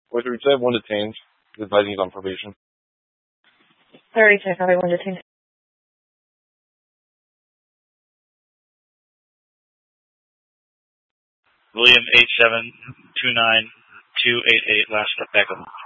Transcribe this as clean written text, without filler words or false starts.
With reach, I have one detained. Advising he's on probation. 30, copy, one detained. William 8729288, last step back up.